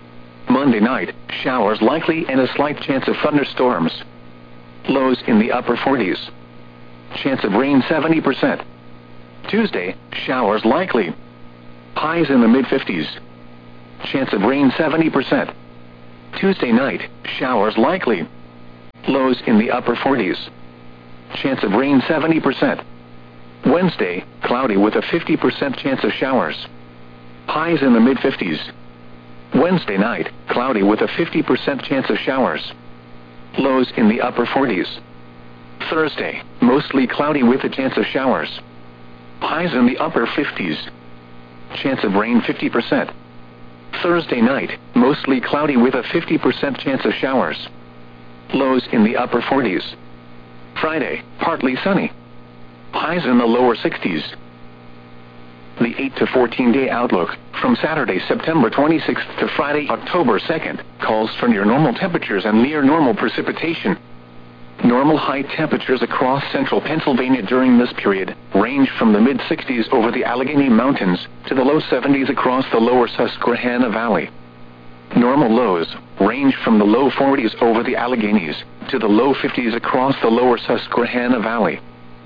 Monday night, showers likely and a slight chance of thunderstorms. Lows in the upper forties. Chance of rain seventy percent. Tuesday, showers likely. Highs in the mid fifties. Chance of rain seventy percent. Tuesday night, showers likely. Lows in the upper forties. Chance of rain seventy percent. Wednesday, cloudy with a fifty percent chance of showers. Highs in the mid fifties. Wednesday night, cloudy with a fifty percent chance of showers. Lows in the upper forties. Thursday, mostly cloudy with a chance of showers. Highs in the upper fifties. Chance of rain fifty percent. Thursday night, mostly cloudy with a fifty percent chance of showers. Lows in the upper forties. Friday, partly sunny. Highs in the lower sixties. The eight to fourteen day outlook, from Saturday, September twenty-sixth to Friday, October second, calls for near normal temperatures and near normal precipitation. Normal high temperatures across central Pennsylvania during this period range from the mid sixties over the Allegheny Mountains to the low seventies across the lower Susquehanna Valley. Normal lows range from the low forties over the Alleghenies to the low fifties across the lower Susquehanna Valley.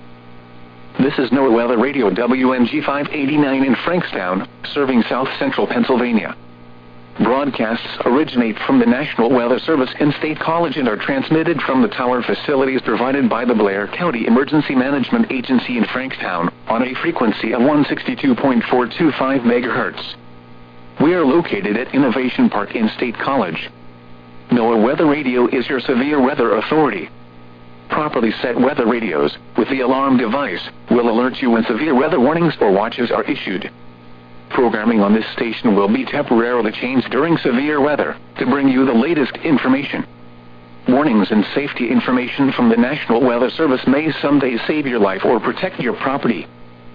This is NOAA Weather Radio W N G five eighty-nine in Frankstown, serving south central Pennsylvania. Broadcasts originate from the National Weather Service in State College and are transmitted from the tower facilities provided by the Blair County Emergency Management Agency in Frankstown, on a frequency of one sixty-two point four two five megahertz. We are located at Innovation Park in State College. NOAA Weather Radio is your severe weather authority. Properly set weather radios, with the alarm device, will alert you when severe weather warnings or watches are issued. Programming on this station will be temporarily changed during severe weather, to bring you the latest information. Warnings and safety information from the National Weather Service may someday save your life or protect your property.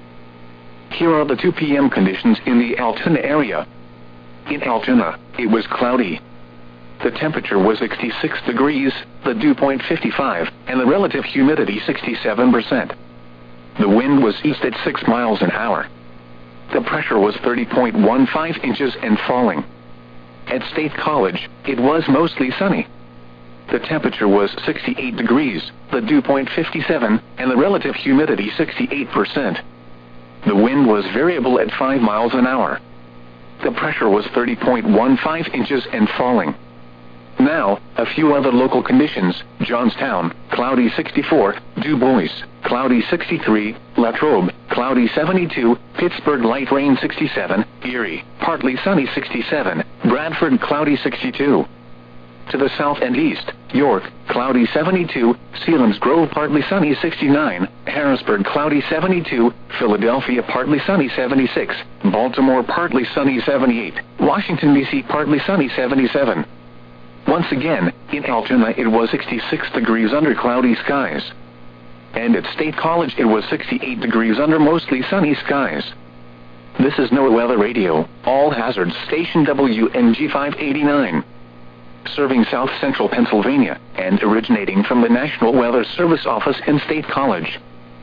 Here are the two p m conditions in the Altoona area. In Altoona, it was cloudy. The temperature was sixty-six degrees, the dew point fifty-five, and the relative humidity sixty-seven percent. The wind was east at six miles an hour. The pressure was thirty point one five inches and falling. At State College, it was mostly sunny. The temperature was sixty-eight degrees, the dew point fifty-seven, and the relative humidity sixty-eight percent. The wind was variable at five miles an hour. The pressure was thirty point one five inches and falling. Now, a few other local conditions: Johnstown, cloudy sixty-four, Du Bois, cloudy sixty-three, Latrobe, cloudy seventy-two, Pittsburgh light rain sixty-seven, Erie, partly sunny sixty-seven, Bradford cloudy sixty-two. To the south and east, York, cloudy seventy-two, Selinsgrove partly sunny sixty-nine, Harrisburg cloudy seventy-two, Philadelphia partly sunny seventy-six, Baltimore partly sunny seventy-eight, Washington D C partly sunny seventy-seven. Once again, in Altoona it was sixty-six degrees under cloudy skies. And at State College it was sixty-eight degrees under mostly sunny skies. This is NOAA Weather Radio, all hazards station W N G five eighty-nine. Serving south central Pennsylvania, and originating from the National Weather Service office in State College.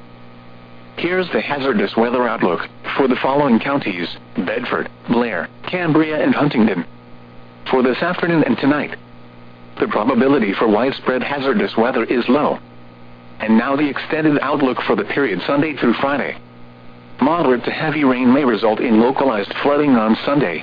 Here's the hazardous weather outlook for the following counties: Bedford, Blair, Cambria, and Huntingdon. For this afternoon and tonight, the probability for widespread hazardous weather is low. And now the extended outlook for the period Sunday through Friday. Moderate to heavy rain may result in localized flooding on Sunday.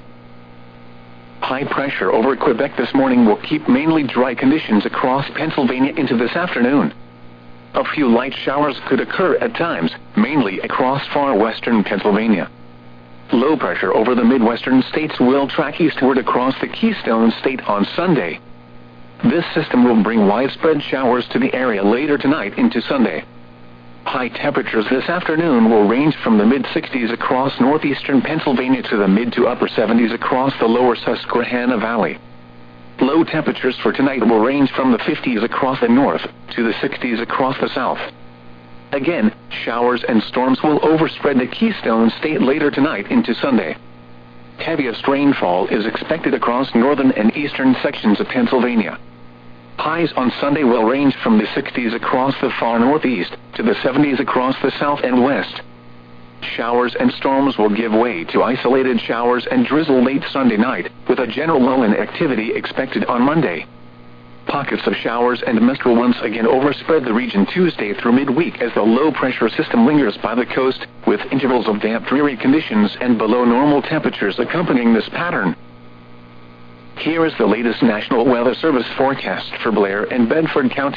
High pressure over Quebec this morning will keep mainly dry conditions across Pennsylvania into this afternoon. A few light showers could occur at times, mainly across far western Pennsylvania. Low pressure over the midwestern states will track eastward across the Keystone State on Sunday. This system will bring widespread showers to the area later tonight into Sunday. High temperatures this afternoon will range from the mid sixties across northeastern Pennsylvania to the mid to upper seventies across the lower Susquehanna Valley. Low temperatures for tonight will range from the fifties across the north to the sixties across the south. Again, showers and storms will overspread the Keystone State later tonight into Sunday. Heaviest rainfall is expected across northern and eastern sections of Pennsylvania. Highs on Sunday will range from the sixties across the far northeast to the seventies across the south and west. Showers and storms will give way to isolated showers and drizzle late Sunday night, with a general lull in activity expected on Monday. Pockets of showers and mist will once again overspread the region Tuesday through midweek as the low-pressure system lingers by the coast, with intervals of damp, dreary conditions and below normal temperatures accompanying this pattern. Here is the latest National Weather Service forecast for Blair and Bedford County.